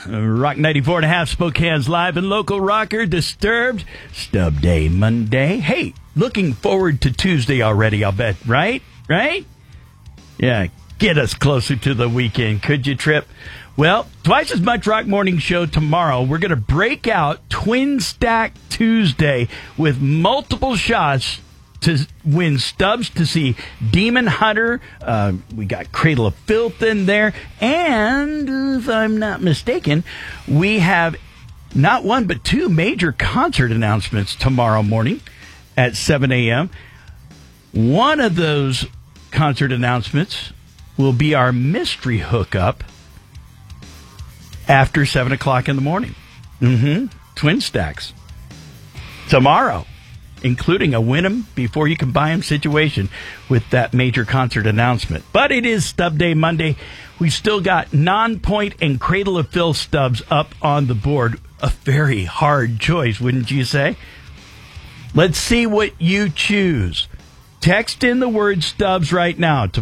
Rock 94.5, Spokane's live and local rocker, Disturbed. Stub Day Monday. Hey, looking forward to Tuesday already, I'll bet. Right? Yeah, get us closer to the weekend, could you, Trip? Well, twice as much Rock Morning Show tomorrow. We're going to break out Twin Stack Tuesday with multiple shots to win stubs to see Demon Hunter. We got Cradle of Filth in there. And, if I'm not mistaken, we have not one but two major concert announcements tomorrow morning at 7 a.m. One of those concert announcements will be our mystery hookup after 7 o'clock in the morning. Twin Stacks. Tomorrow, including a win 'em before you can buy 'em situation with that major concert announcement. But it is Stub Day Monday. We've still got Non-Point and Cradle of Filth stubs up on the board. A very hard choice, wouldn't you say? Let's see what you choose. Text in the word stubs right now to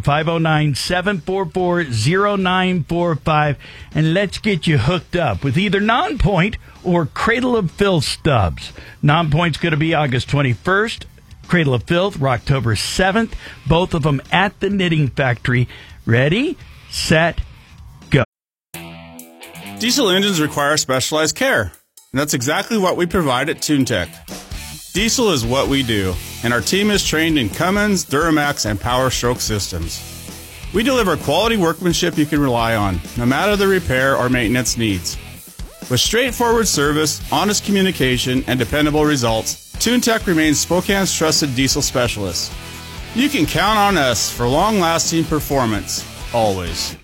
509-744-0945, and let's get you hooked up with either Non-Point or Cradle of Filth stubs. Non-Point's going to be August 21st. Cradle of Filth, October 7th. Both of them at the Knitting Factory. Ready, set, go. Diesel engines require specialized care, and that's exactly what we provide at TuneTech. Diesel is what we do, and our team is trained in Cummins, Duramax, and Power Stroke systems. We deliver quality workmanship you can rely on, no matter the repair or maintenance needs. With straightforward service, honest communication, and dependable results, TuneTech remains Spokane's trusted diesel specialist. You can count on us for long-lasting performance, always.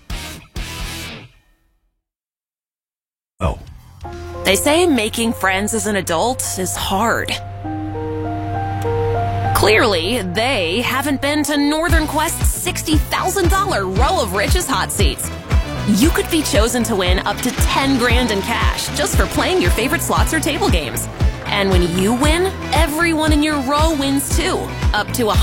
Oh. They say making friends as an adult is hard. Clearly, they haven't been to Northern Quest's $60,000 Row of Riches hot seats. You could be chosen to win up to $10,000 in cash just for playing your favorite slots or table games. And when you win, everyone in your row wins too, up to